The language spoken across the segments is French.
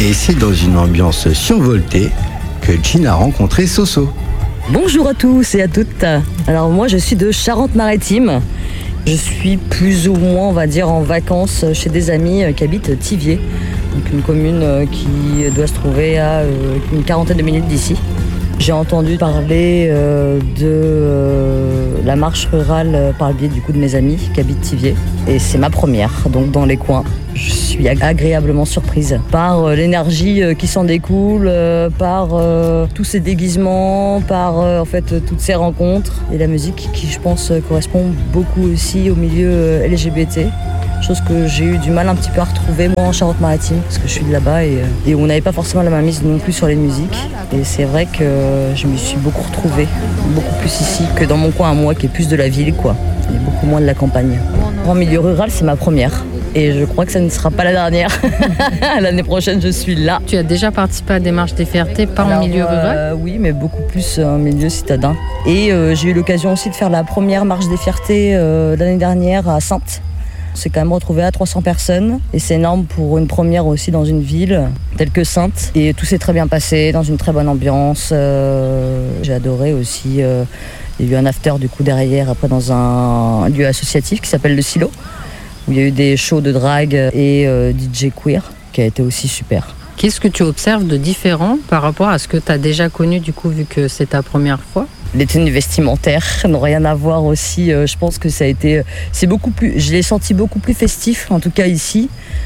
Et c'est dans une ambiance survoltée que Jean a rencontré Soso. Bonjour à tous et à toutes. Alors moi je suis de Charente-Maritime. Je suis plus ou moins, on va dire, en vacances chez des amis qui habitent Thiviers. Donc une commune qui doit se trouver à une quarantaine de minutes d'ici. J'ai entendu parler de la marche rurale par le biais du coup de mes amis qui habitent Thiviers. Et c'est ma première, donc dans les coins. Je suis agréablement surprise par l'énergie qui s'en découle, par tous ces déguisements, par en fait toutes ces rencontres et la musique qui, je pense, correspond beaucoup aussi au milieu LGBT. Chose que j'ai eu du mal un petit peu à retrouver moi en Charente-Maritime parce que je suis de là-bas et on n'avait pas forcément la main mise non plus sur les musiques. Et c'est vrai que je me suis beaucoup retrouvée, beaucoup plus ici que dans mon coin à moi qui est plus de la ville quoi, et beaucoup moins de la campagne. En milieu rural, c'est ma première. Et je crois que ça ne sera pas la dernière. L'année prochaine, je suis là. Tu as déjà participé à des marches des fiertés, pas en milieu rural ? Oui, mais beaucoup plus en milieu citadin. Et j'ai eu l'occasion aussi de faire la première marche des fiertés l'année dernière à Saintes. On s'est quand même retrouvé à 300 personnes et c'est énorme pour une première aussi dans une ville telle que Saintes. Et tout s'est très bien passé, dans une très bonne ambiance. J'ai adoré aussi. Il y a eu un after du coup derrière, après dans un lieu associatif qui s'appelle Le Silo, où il y a eu des shows de drag et DJ queer, qui a été aussi super. Qu'est-ce que tu observes de différent par rapport à ce que tu as déjà connu du coup, vu que c'est ta première fois ? Les tenues vestimentaires n'ont rien à voir aussi. Je pense que ça a été, c'est beaucoup plus. Je l'ai senti beaucoup plus festif, en tout cas ici,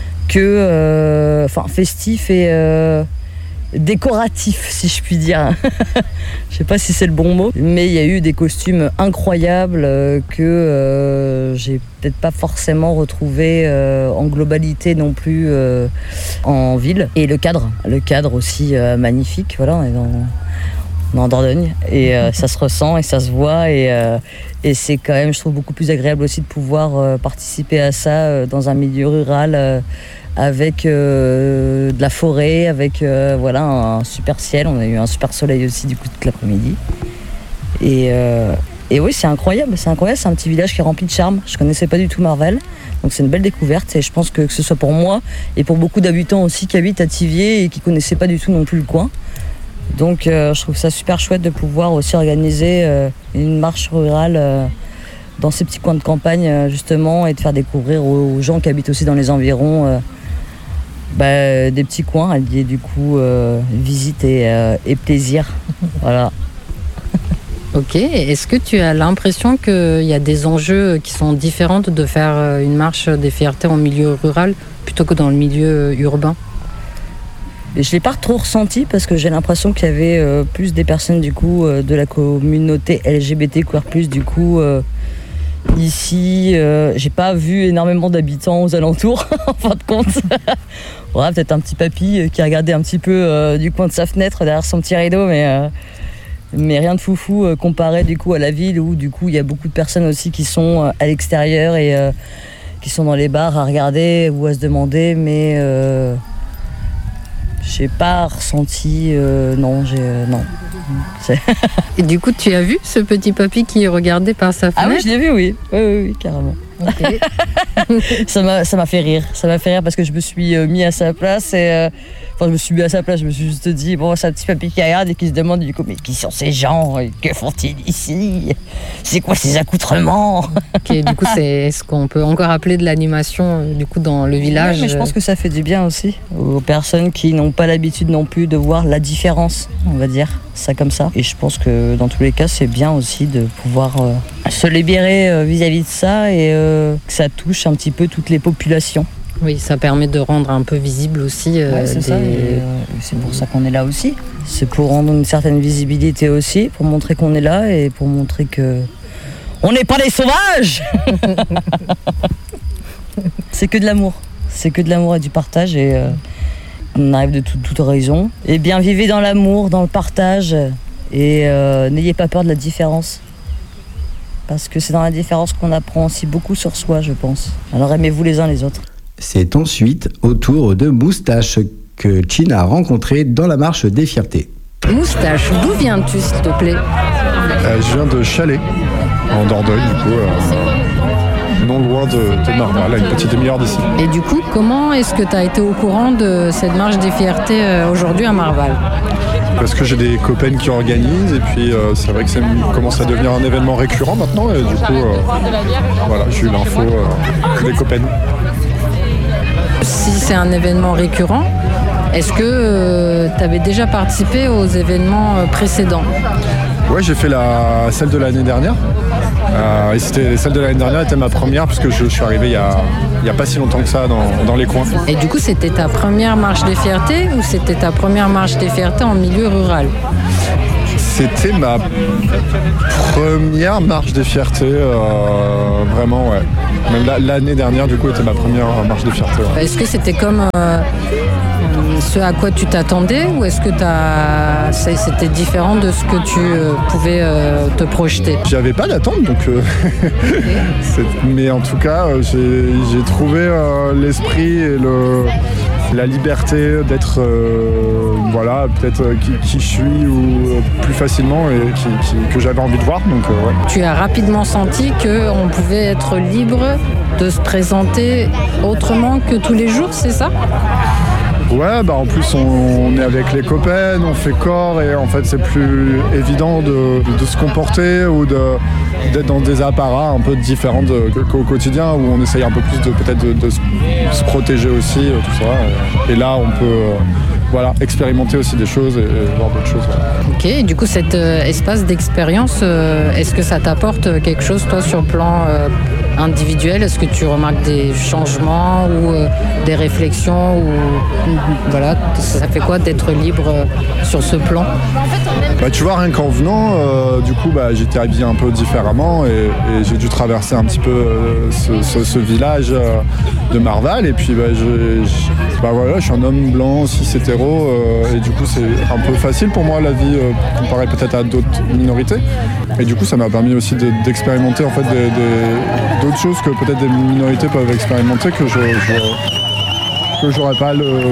que, festif et décoratif, si je puis dire. Je sais pas si c'est le bon mot, mais il y a eu des costumes incroyables que j'ai peut-être pas forcément retrouvé en globalité non plus en ville. Et le cadre aussi magnifique. Voilà, on est en Dordogne et ça se ressent et ça se voit et c'est quand même, je trouve, beaucoup plus agréable aussi de pouvoir participer à ça dans un milieu rural avec de la forêt, avec un super ciel. On a eu un super soleil aussi du coup toute l'après-midi et oui, c'est incroyable, c'est un petit village qui est rempli de charme. Je connaissais pas du tout Marval, donc c'est une belle découverte et je pense que ce soit pour moi et pour beaucoup d'habitants aussi qui habitent à Thiviers et qui connaissaient pas du tout non plus le coin. Donc je trouve ça super chouette de pouvoir aussi organiser une marche rurale dans ces petits coins de campagne justement et de faire découvrir aux gens qui habitent aussi dans les environs des petits coins alliés du coup visite et plaisir. Voilà. Ok, est-ce que tu as l'impression qu'il y a des enjeux qui sont différents de faire une marche des fiertés en milieu rural plutôt que dans le milieu urbain ? Je ne l'ai pas trop ressenti parce que j'ai l'impression qu'il y avait plus des personnes du coup de la communauté LGBTQR+, du coup ici j'ai pas vu énormément d'habitants aux alentours en fin de compte. Ouais, peut-être un petit papy qui a regardé un petit peu du coin de sa fenêtre derrière son petit rideau, mais rien de foufou comparé du coup à la ville où du coup il y a beaucoup de personnes aussi qui sont à l'extérieur et qui sont dans les bars à regarder ou à se demander, mais j'ai pas ressenti, non. Et du coup, tu as vu ce petit papy qui regardait par sa fenêtre ? Ah oui, je l'ai vu, oui, carrément. Okay. Ça m'a fait rire. Ça m'a fait rire parce que je me suis mis à sa place et je me suis juste dit, bon, c'est un petit papy qui regarde et qui se demande du coup, mais qui sont ces gens ? Que font-ils ici ? C'est quoi ces accoutrements ? Ok, du coup, c'est ce qu'on peut encore appeler de l'animation du coup dans le village. Oui, mais je pense que ça fait du bien aussi aux personnes qui n'ont pas l'habitude non plus de voir la différence, on va dire ça comme ça. Et je pense que dans tous les cas, c'est bien aussi de pouvoir se libérer vis-à-vis de ça et que ça touche un petit peu toutes les populations. Oui, ça permet de rendre un peu visible aussi. C'est ça, c'est pour ça qu'on est là aussi. C'est pour rendre une certaine visibilité aussi, pour montrer qu'on est là et pour montrer que on n'est pas des sauvages. C'est que de l'amour. C'est que de l'amour et du partage et on arrive de toute horizon. Et bien, vivez dans l'amour, dans le partage et n'ayez pas peur de la différence. Parce que c'est dans la différence qu'on apprend aussi beaucoup sur soi, je pense. Alors aimez-vous les uns les autres. C'est ensuite au tour de Moustache que Jean a rencontré dans la marche des fiertés. Moustache, d'où viens-tu s'il te plaît ? Je viens de Chalais, en Dordogne du coup. non loin de Marval, à une petite demi-heure d'ici. Et du coup, comment est-ce que tu as été au courant de cette marche des fiertés aujourd'hui à Marval ? Parce que j'ai des copains qui organisent et puis c'est vrai que ça commence à devenir un événement récurrent maintenant et du coup voilà, j'ai eu l'info des copains. Si c'est un événement récurrent, est-ce que tu avais déjà participé aux événements précédents ? Ouais, j'ai fait celle de l'année dernière. Et celle de l'année dernière était ma première puisque je suis arrivé il y a pas si longtemps que ça dans les coins. Et du coup, c'était ta première marche des fiertés ou c'était ta première marche des fiertés en milieu rural ? C'était ma première marche des fiertés, vraiment, ouais. Même l'année dernière, du coup, était ma première marche des fiertés. Ouais. Est-ce que c'était comme ce à quoi tu t'attendais ou est-ce que c'était différent de ce que tu pouvais te projeter ? J'avais pas d'attente, donc mais en tout cas, j'ai trouvé l'esprit et la liberté d'être peut-être qui je suis ou plus facilement et que j'avais envie de voir. Donc, ouais. Tu as rapidement senti qu'on pouvait être libre de se présenter autrement que tous les jours, c'est ça ? Ouais, en plus on est avec les copains, on fait corps et en fait c'est plus évident de se comporter ou d'être dans des apparats un peu différents qu'au quotidien où on essaye un peu plus de se protéger aussi, tout ça. Et là on peut expérimenter aussi des choses et voir d'autres choses. Ouais. Ok, et du coup cet espace d'expérience, est-ce que ça t'apporte quelque chose toi sur le plan individuel ? Est-ce que tu remarques des changements ou des réflexions ou ça fait quoi d'être libre sur ce plan ? Tu vois, rien qu'en venant, du coup, j'étais habillé un peu différemment et j'ai dû traverser un petit peu ce village de Marval et puis je suis un homme blanc, cis hétéro et du coup c'est un peu facile pour moi la vie comparé peut-être à d'autres minorités et du coup ça m'a permis aussi d'expérimenter en fait d'autres choses que peut-être des minorités peuvent expérimenter que j'aurais pas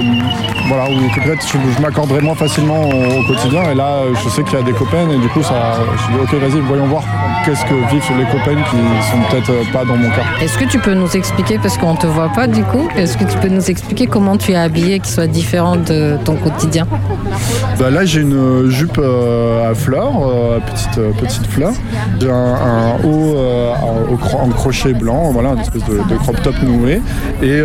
ou que peut-être je m'accorderais moins facilement au quotidien et là je sais qu'il y a des copains et du coup je dis ok vas-y voyons voir qu'est-ce que vivent les copains qui sont peut-être pas dans mon cas. Est-ce que tu peux nous expliquer, parce qu'on te voit pas du coup, est-ce que tu peux nous expliquer comment tu es habillé qui soit différent de ton quotidien ? Là j'ai une jupe à fleurs, petite fleur, j'ai un haut en crochet blanc, une espèce de crop top noué et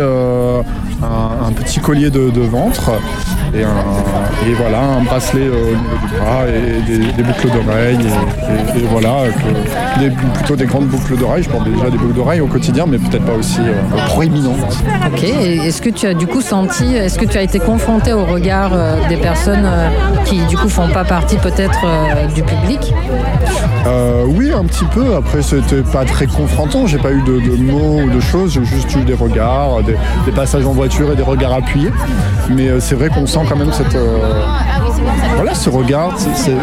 un petit collier de ventre et un bracelet au niveau du bras et des boucles d'oreilles plutôt des grandes boucles d'oreilles. Je porte déjà des boucles d'oreilles au quotidien mais peut-être pas aussi proéminentes. Ok, et est-ce que tu as du coup est-ce que tu as été confronté au regard des personnes qui du coup font pas partie peut-être du public ? Oui, un petit peu. Après, c'était pas très confrontant. J'ai pas eu de mots ou de choses. J'ai juste eu des regards, des passages en voiture et des regards appuyés. Mais c'est vrai qu'on sent quand même ce regard.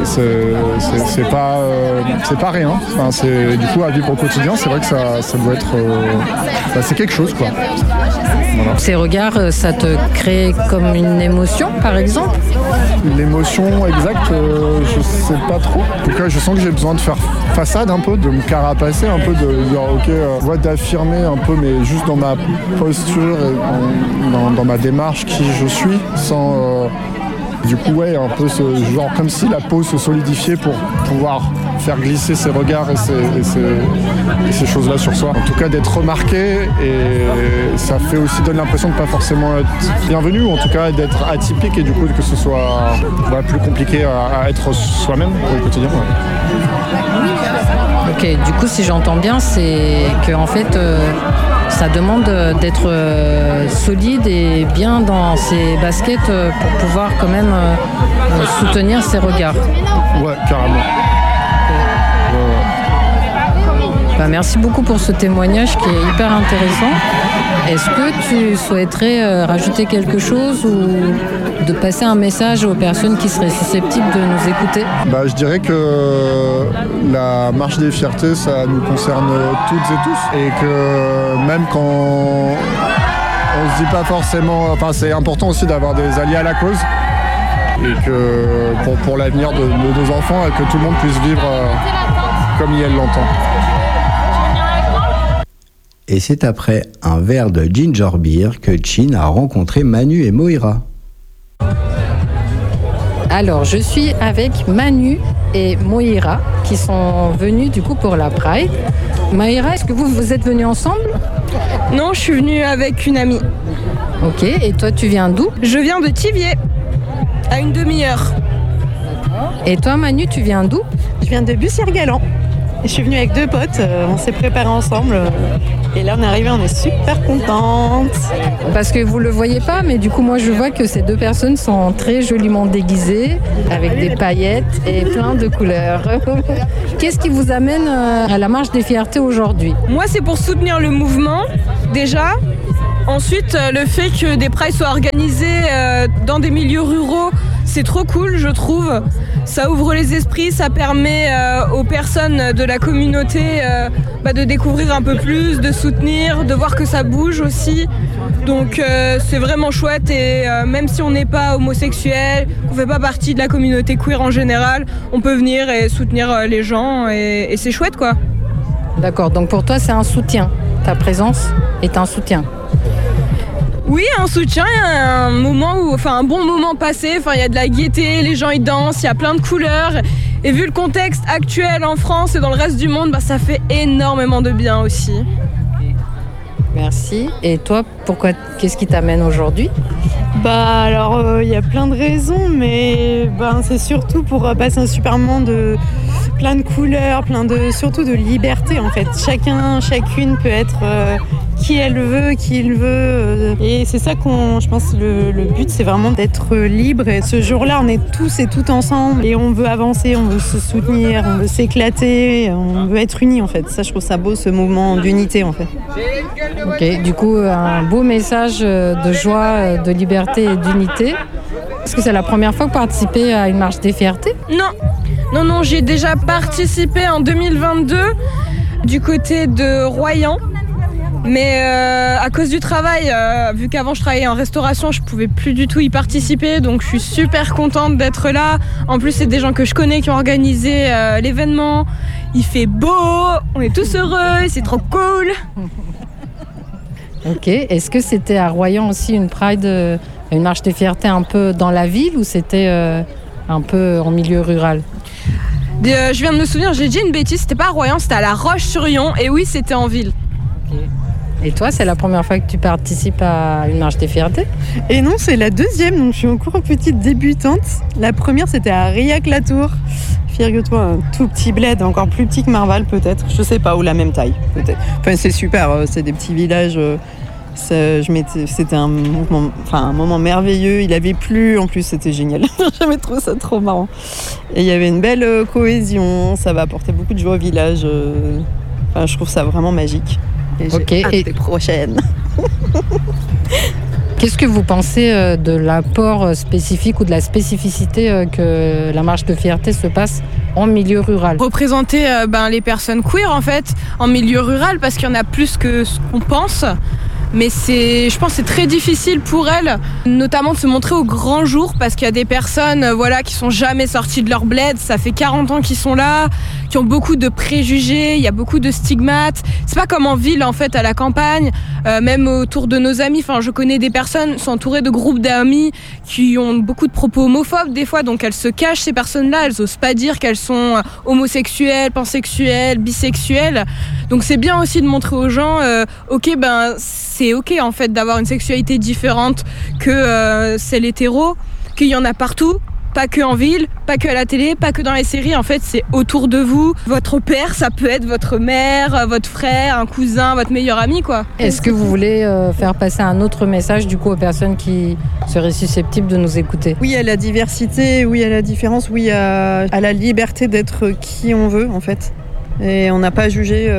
C'est pas rien. Enfin, c'est du coup à vivre au quotidien. C'est vrai que ça doit être. C'est quelque chose, quoi. Voilà. Ces regards, ça te crée comme une émotion, par exemple ? L'émotion exacte, je sais pas trop. En tout cas, je sens que j'ai besoin de faire façade un peu, de me carapacer un peu, de dire d'affirmer un peu, mais juste dans ma posture et dans ma démarche qui je suis, sans du coup un peu ce genre comme si la peau se solidifiait pour pouvoir faire glisser ses regards et ces choses-là sur soi. En tout cas d'être remarqué et ça fait aussi donne l'impression de pas forcément être bienvenu ou en tout cas d'être atypique et du coup que ce soit plus compliqué à être soi-même au quotidien. Ouais. Ok, du coup si j'entends bien c'est que en fait ça demande d'être solide et bien dans ses baskets pour pouvoir quand même soutenir ses regards. Ouais, carrément. Merci beaucoup pour ce témoignage qui est hyper intéressant. Est-ce que tu souhaiterais rajouter quelque chose ou de passer un message aux personnes qui seraient susceptibles de nous écouter ? Je dirais que la marche des fiertés, ça nous concerne toutes et tous. Et que même quand on se dit pas forcément... c'est important aussi d'avoir des alliés à la cause. Et que pour l'avenir de nos enfants, que tout le monde puisse vivre comme il l'entend. Et c'est après un verre de ginger beer que Chin a rencontré Manu et Moira. Alors, je suis avec Manu et Moira qui sont venus du coup pour la Pride. Moira, est-ce que vous êtes venus ensemble? Non, je suis venue avec une amie. Ok, et toi tu viens d'où? Je viens de Thiviers, à une demi-heure. Et toi Manu, tu viens d'où? Je viens de Bussière-Galant. Je suis venue avec 2 potes, on s'est préparés ensemble. Et là on est arrivé, on est super contentes. Parce que vous le voyez pas, mais du coup moi je vois que ces 2 personnes sont très joliment déguisées, avec des paillettes et plein de couleurs. Qu'est-ce qui vous amène à la marche des fiertés aujourd'hui? Moi c'est pour soutenir le mouvement, déjà. Ensuite, le fait que des prides soient organisés dans des milieux ruraux, c'est trop cool, je trouve. Ça ouvre les esprits, ça permet aux personnes de la communauté de découvrir un peu plus, de soutenir, de voir que ça bouge aussi. Donc c'est vraiment chouette et même si on n'est pas homosexuel, qu'on ne fait pas partie de la communauté queer en général, on peut venir et soutenir les gens et c'est chouette quoi. D'accord, donc pour toi c'est un soutien, ta présence est un soutien. Oui, un soutien, il y a un bon moment passé, il y a de la gaieté, les gens ils dansent, il y a plein de couleurs. Et vu le contexte actuel en France et dans le reste du monde, ça fait énormément de bien aussi. Merci. Et toi, qu'est-ce qui t'amène aujourd'hui? Alors, il y a plein de raisons, mais c'est surtout pour passer un super moment de plein de couleurs, surtout de liberté en fait. Chacune peut être qui elle veut, qui il veut. Et c'est ça je pense, le but, c'est vraiment d'être libre. Et ce jour-là, on est tous et toutes ensemble et on veut avancer, on veut se soutenir, on veut s'éclater, on veut être unis en fait. Ça, je trouve ça beau, ce mouvement d'unité en fait. Ok, du coup, un beau message de joie, de liberté et d'unité. Est-ce que c'est la première fois que vous participez à une marche des fiertés? Non, j'ai déjà participé en 2022 du côté de Royan. Mais à cause du travail, vu qu'avant je travaillais en restauration, je pouvais plus du tout y participer. Donc je suis super contente d'être là. En plus, c'est des gens que je connais qui ont organisé l'événement. Il fait beau, on est tous heureux, c'est trop cool. Ok, est-ce que c'était à Royan aussi une Pride, une marche des fiertés un peu dans la ville ou c'était un peu en milieu rural? Je viens de me souvenir, j'ai dit une bêtise, c'était pas à Royan, c'était à La Roche-sur-Yon. Et oui, c'était en ville. Okay. Et toi, c'est la première fois que tu participes à une marche des fiertés? Et non, c'est la 2e, donc je suis encore petite débutante. La première, c'était à Riac-la-Tour. Figure-toi, un tout petit bled, encore plus petit que Marval peut-être, je sais pas, ou la même taille peut-être. Enfin, c'est super, c'est des petits villages. C'était un moment merveilleux. Il avait plu, en plus c'était génial. J'avais trouvé ça trop marrant. Et il y avait une belle cohésion, ça va apporter beaucoup de joie au village. Je trouve ça vraiment magique. Et j'ai hâte des prochaines. Qu'est-ce que vous pensez de l'apport spécifique ou de la spécificité que la marche de fierté se passe en milieu rural? Représenter les personnes queer en fait en milieu rural parce qu'il y en a plus que ce qu'on pense. Mais je pense que c'est très difficile pour elles, notamment de se montrer au grand jour parce qu'il y a des personnes qui sont jamais sorties de leur bled, ça fait 40 ans qu'ils sont là, qui ont beaucoup de préjugés, il y a beaucoup de stigmates. C'est pas comme en ville en fait, à la campagne, même autour de nos amis. Je connais des personnes, sont entourées de groupes d'amis qui ont beaucoup de propos homophobes des fois, donc elles se cachent ces personnes-là, elles osent pas dire qu'elles sont homosexuelles, pansexuelles, bisexuelles. Donc c'est bien aussi de montrer aux gens, c'est ok en fait d'avoir une sexualité différente que celle hétéro, qu'il y en a partout, pas que en ville, pas que à la télé, pas que dans les séries. En fait, c'est autour de vous. Votre père, ça peut être votre mère, votre frère, un cousin, votre meilleur ami, quoi. Est-ce que vous voulez faire passer un autre message du coup aux personnes qui seraient susceptibles de nous écouter? Oui à la diversité, oui à la différence, oui à la liberté d'être qui on veut en fait. Et on n'a pas à juger.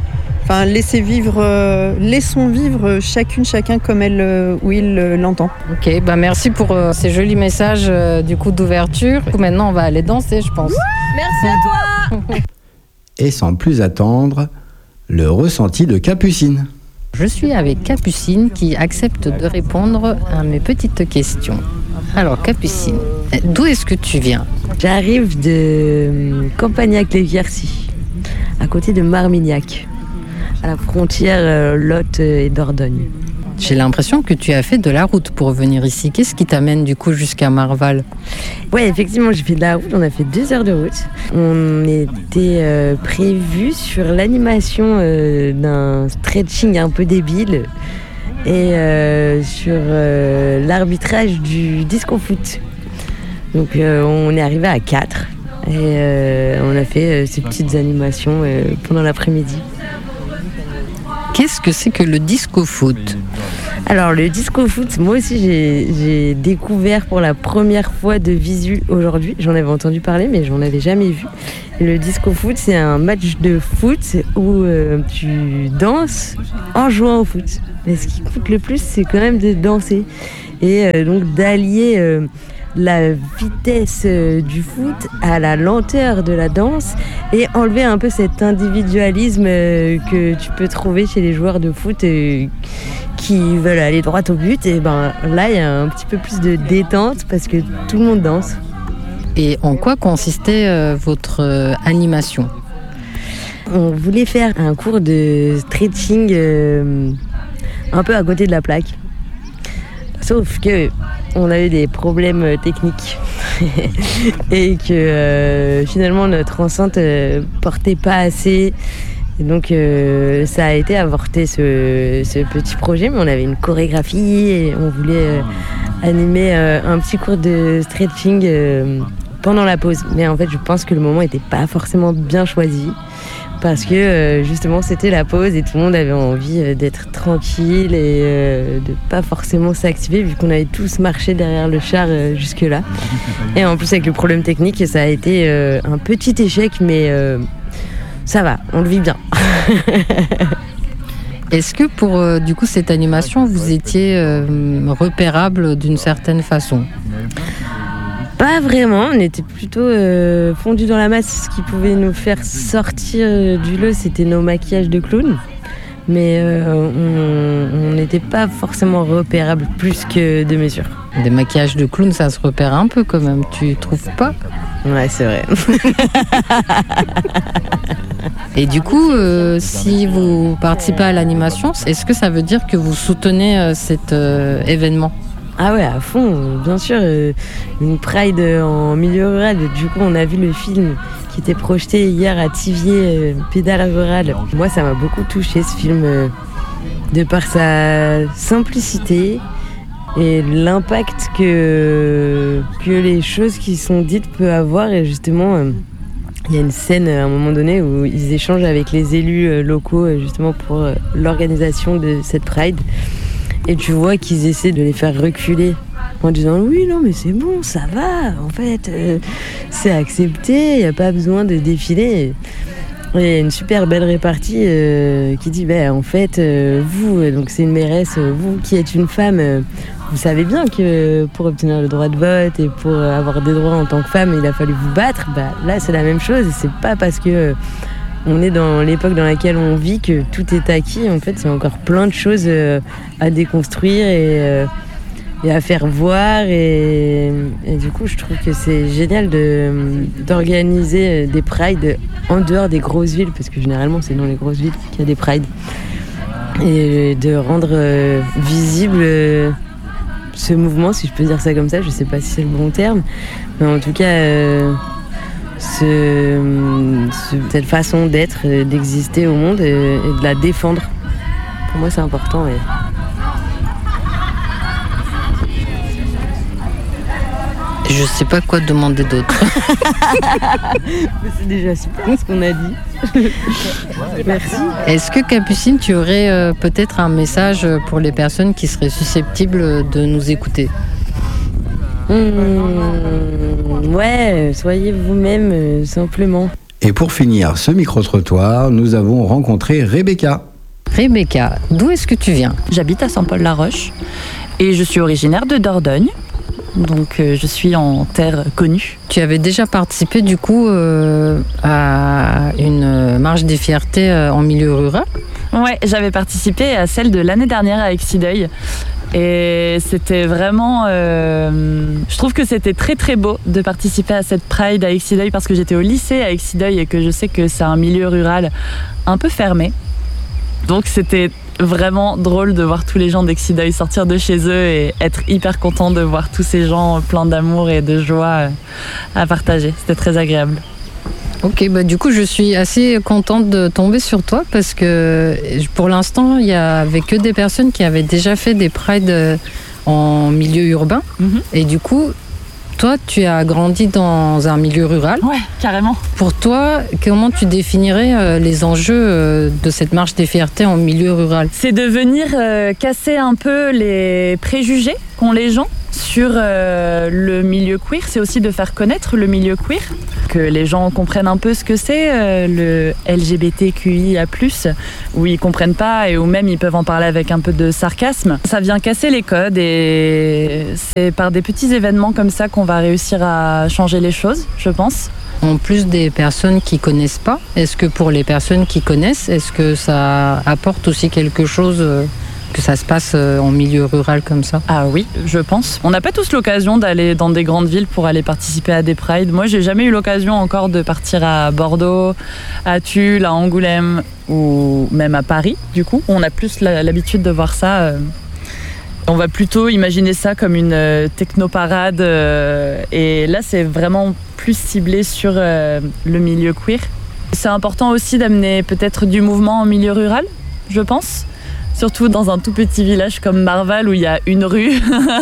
Laissons vivre chacun comme elle ou il l'entend. Ok, merci pour ces jolis messages du coup d'ouverture. Maintenant, on va aller danser, je pense. Merci à toi. Et sans plus attendre, le ressenti de Capucine. Je suis avec Capucine qui accepte de répondre à mes petites questions. Alors Capucine, d'où est-ce que tu viens? J'arrive de Campagnac-les-Quercy, à côté de Marmignac. à la frontière Lot et Dordogne. J'ai l'impression que tu as fait de la route pour venir ici. Qu'est-ce qui t'amène du coup jusqu'à Marval ? Ouais, effectivement, j'ai fait de la route. On a fait 2 heures de route. On était prévu sur l'animation d'un stretching un peu débile et sur l'arbitrage du disco foot. Donc on est arrivé à 4 et on a fait ces petites animations pendant l'après-midi. Qu'est-ce que c'est que le disco foot ? Alors le disco foot, moi aussi j'ai découvert pour la première fois de visu aujourd'hui. J'en avais entendu parler mais j'en avais jamais vu. Et le disco foot, c'est un match de foot où tu danses en jouant au foot. Et ce qui coûte le plus, c'est quand même de danser. Et donc d'allier la vitesse du foot à la lenteur de la danse et enlever un peu cet individualisme que tu peux trouver chez les joueurs de foot qui veulent aller droit au but. Et ben là, il y a un petit peu plus de détente parce que tout le monde danse. Et en quoi consistait votre animation ? On voulait faire un cours de stretching un peu à côté de la plaque. Sauf que on a eu des problèmes techniques et que finalement notre enceinte portait pas assez. Et donc ça a été avorté ce petit projet, mais on avait une chorégraphie et on voulait animer un petit cours de stretching pendant la pause. Mais en fait je pense que le moment n'était pas forcément bien choisi. Parce que justement c'était la pause et tout le monde avait envie d'être tranquille et de pas forcément s'activer vu qu'on avait tous marché derrière le char jusque là. Et en plus avec le problème technique, ça a été un petit échec, mais ça va, on le vit bien. Est-ce que pour du coup cette animation vous étiez repérable d'une certaine façon ? Pas vraiment, on était plutôt fondus dans la masse. Ce qui pouvait nous faire sortir du lot, c'était nos maquillages de clown. Mais on n'était pas forcément repérables plus que de mesure. Des maquillages de clown, ça se repère un peu quand même, tu trouves pas ? Ouais, c'est vrai. Et du coup, si vous participez à l'animation, est-ce que ça veut dire que vous soutenez cet événement ? Ah ouais, à fond, bien sûr. Une Pride en milieu rural. Du coup, on a vu le film qui était projeté hier à Thiviers, Pédale rurale. Moi, ça m'a beaucoup touché ce film, de par sa simplicité et l'impact que les choses qui sont dites peuvent avoir. Et justement, il y a une scène à un moment donné où ils échangent avec les élus locaux justement pour l'organisation de cette Pride. Et tu vois qu'ils essaient de les faire reculer en disant oui, non, mais c'est bon, ça va, en fait, c'est accepté, il n'y a pas besoin de défiler. Et il y a une super belle répartie qui dit en fait, vous, donc c'est une mairesse, vous qui êtes une femme, vous savez bien que pour obtenir le droit de vote et pour avoir des droits en tant que femme, il a fallu vous battre. Là, c'est la même chose, et c'est pas parce que. On est dans l'époque dans laquelle on vit que tout est acquis. En fait, il y a encore plein de choses à déconstruire et à faire voir. Et du coup, je trouve que c'est génial d'organiser des prides en dehors des grosses villes, parce que généralement, c'est dans les grosses villes qu'il y a des prides. Et de rendre visible ce mouvement, si je peux dire ça comme ça. Je ne sais pas si c'est le bon terme. Mais en tout cas... cette façon d'être, d'exister au monde et de la défendre. Pour moi, c'est important. Je sais pas quoi demander d'autre. C'est déjà super ce qu'on a dit. Merci. Est-ce que Capucine, tu aurais peut-être un message pour les personnes qui seraient susceptibles de nous écouter ? Ouais, soyez vous-même, simplement. Et pour finir ce micro-trottoir, nous avons rencontré Rebecca. Rebecca, d'où est-ce que tu viens ? J'habite à Saint-Paul-la-Roche et je suis originaire de Dordogne, donc je suis en terre connue. Tu avais déjà participé du coup à une marche des fiertés en milieu rural ? Ouais, j'avais participé à celle de l'année dernière avec Exideuil. Et c'était vraiment... je trouve que c'était très très beau de participer à cette Pride à Exideuil parce que j'étais au lycée à Exideuil et que je sais que c'est un milieu rural un peu fermé. Donc c'était vraiment drôle de voir tous les gens d'Exideuil sortir de chez eux et être hyper contents de voir tous ces gens pleins d'amour et de joie à partager. C'était très agréable. Ok, du coup je suis assez contente de tomber sur toi parce que pour l'instant il n'y avait que des personnes qui avaient déjà fait des prides en milieu urbain. Et du coup toi tu as grandi dans un milieu rural. Ouais, carrément. Pour toi, comment tu définirais les enjeux de cette marche des fiertés en milieu rural ? C'est de venir casser un peu les préjugés qu'ont les gens sur le milieu queer. C'est aussi de faire connaître le milieu queer, que les gens comprennent un peu ce que c'est, le LGBTQIA+, où ils comprennent pas et où même ils peuvent en parler avec un peu de sarcasme. Ça vient casser les codes et c'est par des petits événements comme ça qu'on va réussir à changer les choses, je pense. En plus des personnes qui connaissent pas, est-ce que pour les personnes qui connaissent, est-ce que ça apporte aussi quelque chose que ça se passe en milieu rural comme ça ? Ah oui, je pense. On n'a pas tous l'occasion d'aller dans des grandes villes pour aller participer à des prides. Moi, j'ai jamais eu l'occasion encore de partir à Bordeaux, à Tulle, à Angoulême ou même à Paris, du coup. On a plus l'habitude de voir ça. On va plutôt imaginer ça comme une technoparade. Et là, c'est vraiment plus ciblé sur le milieu queer. C'est important aussi d'amener peut-être du mouvement en milieu rural, je pense. Surtout dans un tout petit village comme Marval où il y a une rue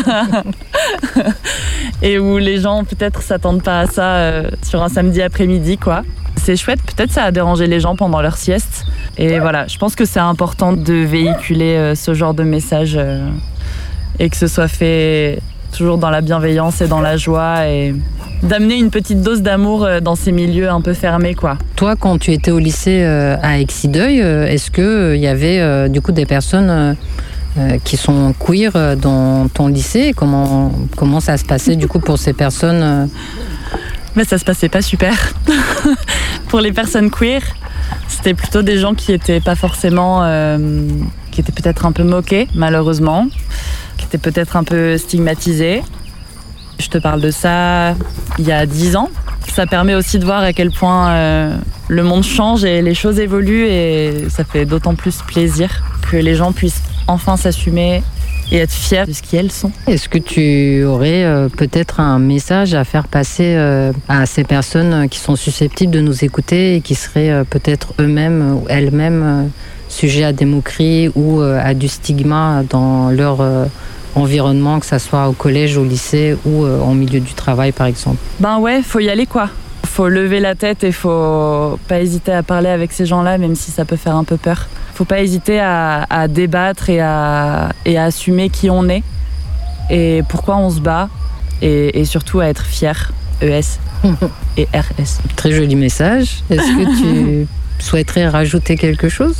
et où les gens peut-être s'attendent pas à ça sur un samedi après-midi, quoi. C'est chouette, peut-être ça a dérangé les gens pendant leur sieste. Et voilà, je pense que c'est important de véhiculer ce genre de message et que ce soit fait toujours dans la bienveillance et dans la joie et d'amener une petite dose d'amour dans ces milieux un peu fermés, quoi. Toi, quand tu étais au lycée à Exideuil, est-ce qu'il y avait du coup des personnes qui sont queer dans ton lycée ? Comment ça se passait du coup pour ces personnes Mais ça se passait pas super. Pour les personnes queer, c'était plutôt des gens qui étaient pas forcément... qui étaient peut-être un peu moqués, malheureusement, qui étaient peut-être un peu stigmatisés. Je te parle de ça il y a 10 ans. Ça permet aussi de voir à quel point le monde change et les choses évoluent et ça fait d'autant plus plaisir que les gens puissent enfin s'assumer et être fiers de ce qu'elles sont. Est-ce que tu aurais peut-être un message à faire passer à ces personnes qui sont susceptibles de nous écouter et qui seraient peut-être eux-mêmes ou elles-mêmes sujets à des moqueries ou à du stigma dans leur environnement, que ça soit au collège, au lycée ou en milieu du travail par exemple? Ben ouais, faut y aller quoi. Faut lever la tête et faut pas hésiter à parler avec ces gens-là, même si ça peut faire un peu peur. Faut pas hésiter à débattre et à assumer qui on est et pourquoi on se bat et surtout à être fier, ES et RS. Très joli message. Est-ce que tu souhaiterais rajouter quelque chose?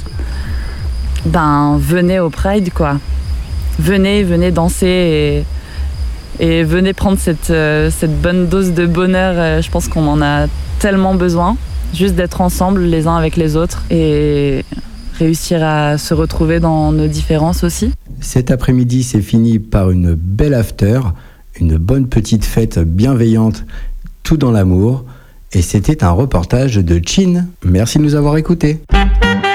Ben venez au Pride quoi. Venez danser et venez prendre cette bonne dose de bonheur. Je pense qu'on en a tellement besoin, juste d'être ensemble les uns avec les autres et réussir à se retrouver dans nos différences aussi. Cet après-midi, c'est fini par une belle after, une bonne petite fête bienveillante, tout dans l'amour. Et c'était un reportage de Chin. Merci de nous avoir écoutés.